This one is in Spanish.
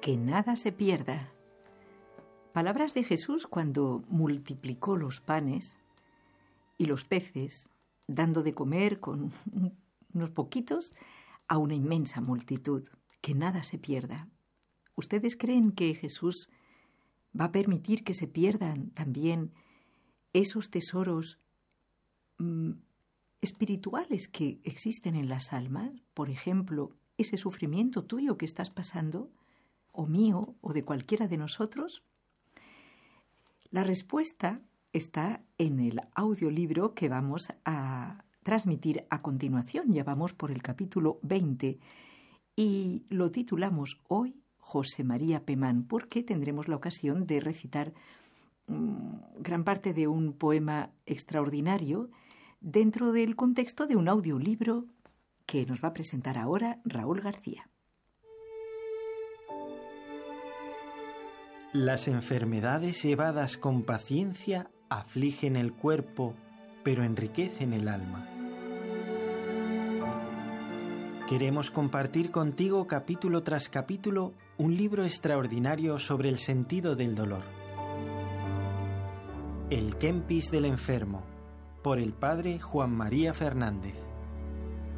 Que nada se pierda. Palabras de Jesús cuando multiplicó los panes y los peces, dando de comer con unos poquitos a una inmensa multitud. Que nada se pierda. ¿Ustedes creen que Jesús va a permitir que se pierdan también esos tesoros espirituales que existen en las almas? Por ejemplo, ese sufrimiento tuyo que estás pasando, o mío, o de cualquiera de nosotros. La respuesta está en el audiolibro que vamos a transmitir a continuación. Ya vamos por el capítulo 20 y lo titulamos hoy José María Pemán, porque tendremos la ocasión de recitar gran parte de un poema extraordinario dentro del contexto de un audiolibro que nos va a presentar ahora Raúl García. Las enfermedades llevadas con paciencia afligen el cuerpo, pero enriquecen el alma. Queremos compartir contigo capítulo tras capítulo un libro extraordinario sobre el sentido del dolor. El Kempis del enfermo, por el padre Juan María Fernández.